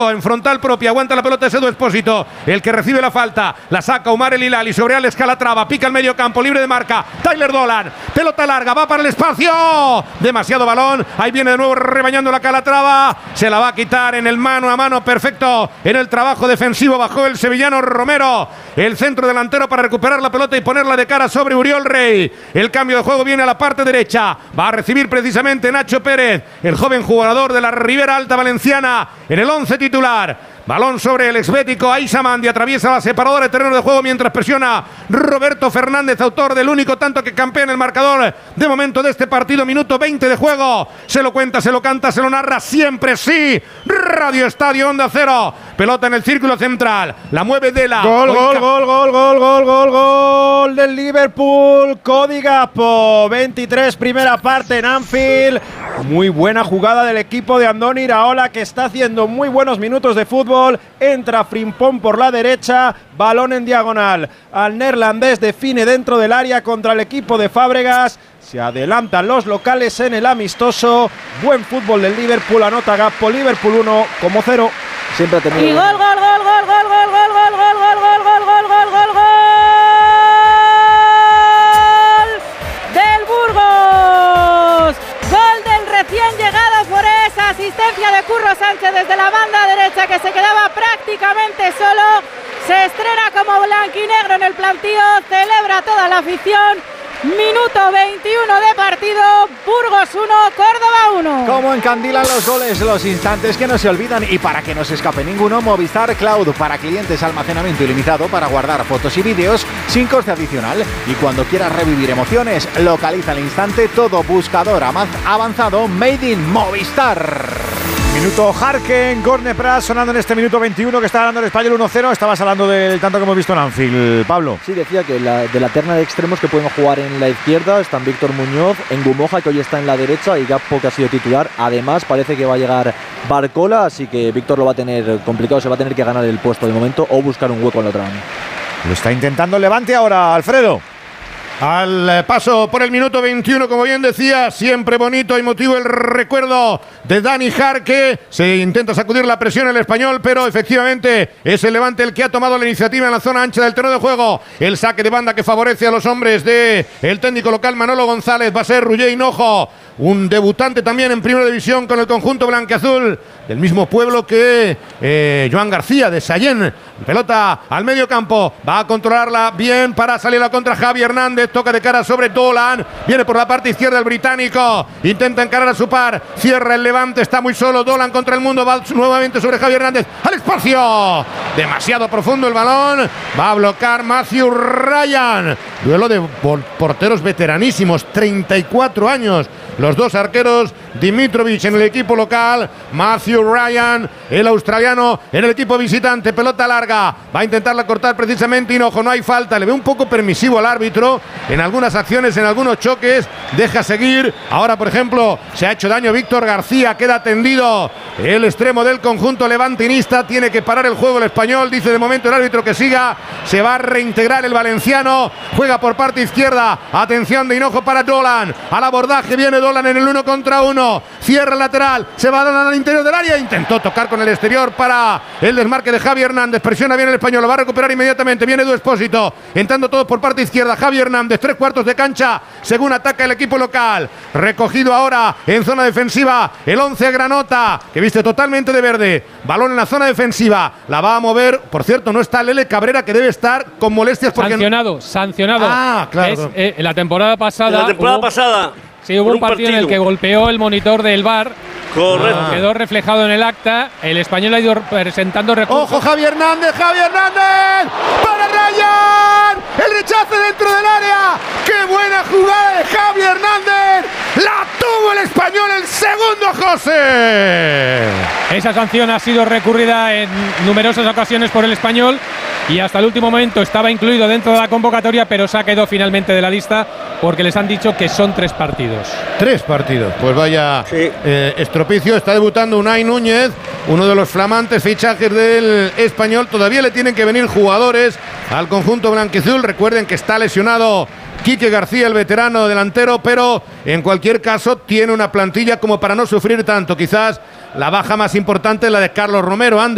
En frontal propia, aguanta la pelota Edu Expósito, el que recibe la falta, la saca Umar El Hilali sobre Alex Calatrava, pica el medio campo, libre de marca, Tyler Dolan, pelota larga, va para el espacio, demasiado balón, ahí viene de nuevo rebañando la Calatrava, se la va a quitar en el mano a mano, perfecto, en el trabajo defensivo, bajó el sevillano Romero, el centro delantero para recuperar la pelota y ponerla de cara sobre Uriol Rey, el cambio de juego viene a la parte derecha, va a recibir precisamente Nacho Pérez, el joven jugador de la Ribera Alta Valenciana, en el 11 titular. Balón sobre el exbético Aisamandi, atraviesa la separadora de terreno de juego mientras presiona Roberto Fernández, autor del único tanto que campea en el marcador de momento de este partido. Minuto 20 de juego, se lo cuenta, se lo canta, se lo narra siempre, sí, Radio Estadio Onda Cero, pelota en el círculo central, la mueve Dela. Gol del Liverpool, Cody Gakpo, 23 primera parte en Anfield. Muy buena jugada del equipo de Andoni Iraola, que está haciendo muy buenos minutos de fútbol. Entra Frimpong por la derecha, balón en diagonal al neerlandés, define dentro del área contra el equipo de Fábregas. Se adelantan los locales en el amistoso. Buen fútbol del Liverpool, anota Gakpo, Liverpool 1 como 0. Siempre ha tenido. Y gol del Burgos. Gol del recién llegado Forés, asistencia de Curro Sánchez desde la banda derecha, que se quedaba prácticamente solo. Se estrena como blanquinegro en el plantío, celebra toda la afición. Minuto 21 de partido, Burgos 1, Córdoba 1. Como encandilan los goles, los instantes que no se olvidan, y para que no se escape ninguno, Movistar Cloud, para clientes, almacenamiento ilimitado para guardar fotos y vídeos sin coste adicional. Y cuando quieras revivir emociones, localiza al instante todo buscador avanzado Made in Movistar. Minuto Harken, Gorne Prat sonando en este minuto 21 que está ganando el Español 1-0. Estabas hablando del tanto que hemos visto en Anfield, Pablo. Sí, decía que de la terna de extremos que pueden jugar en la izquierda están Víctor Muñoz, Ngumoja, que hoy está en la derecha, y Gakpo, que ha sido titular. Además parece que va a llegar Barcola, así que Víctor lo va a tener complicado, se va a tener que ganar el puesto de momento o buscar un hueco en la otra banda. Lo está intentando el Levante ahora, Alfredo. Al paso por el minuto 21, como bien decía, siempre bonito y emotivo el recuerdo de Dani Jarque. Se intenta sacudir la presión el Español, pero efectivamente es el Levante el que ha tomado la iniciativa en la zona ancha del terreno de juego. El saque de banda que favorece a los hombres del técnico local Manolo González va a ser Ruller Hinojo, un debutante también en Primera División con el conjunto blanquiazul, del mismo pueblo que Joan García de Sallén. Pelota al medio campo, va a controlarla bien para salir a la contra Javi Hernández, toca de cara sobre Dolan, viene por la parte izquierda el británico, intenta encarar a su par, cierra el Levante, está muy solo Dolan contra el mundo, va nuevamente sobre Javi Hernández, al espacio, demasiado profundo el balón, va a bloquear Matthew Ryan, duelo de porteros veteranísimos, 34 años, los dos arqueros, Dimitrovic en el equipo local, Matthew Ryan, el australiano en el equipo visitante, pelota larga, va a intentarla cortar precisamente Hinojo, no hay falta, le ve un poco permisivo al árbitro en algunas acciones, en algunos choques, deja seguir, ahora por ejemplo se ha hecho daño Víctor García, queda tendido el extremo del conjunto levantinista, tiene que parar el juego el Español, dice de momento el árbitro que siga, se va a reintegrar el valenciano, juega por parte izquierda, atención de Hinojo para Dolan, al abordaje viene Dolan en el 1 contra 1, cierra el lateral, se va a dar al interior del área, intentó tocar con el exterior para el desmarque de Javi Hernández, presiona bien el Español, lo va a recuperar inmediatamente, viene Edu Expósito, entrando todos por parte izquierda, Javi Hernández, 3/4 de cancha, según ataca el equipo local, recogido ahora en zona defensiva, el 11 Granota, que viste totalmente de verde, balón en la zona defensiva, la va a mover, por cierto, no está Lele Cabrera, que debe estar con molestias porque... Sancionado. Ah, claro. En la temporada pasada. Sí, hubo un partido en el que golpeó el monitor del VAR. Correcto. Quedó reflejado en el acta. El Español ha ido presentando recursos. ¡Ojo, Javi Hernández! ¡Para Ryan! ¡El rechace dentro del área! ¡Qué buena jugada de Javi Hernández! ¡La tuvo el Español, el segundo José! Esa sanción ha sido recurrida en numerosas ocasiones por el Español y hasta el último momento estaba incluido dentro de la convocatoria, pero se ha quedado finalmente de la lista porque les han dicho que son 3 partidos. 3 partidos, pues vaya sí. Estropicio. Está debutando Unai Núñez, uno de los flamantes fichajes del Español. Todavía le tienen que venir jugadores al conjunto blanquiazul. Recuerden que está lesionado Quique García, el veterano delantero, pero en cualquier caso tiene una plantilla como para no sufrir tanto. Quizás la baja más importante es la de Carlos Romero.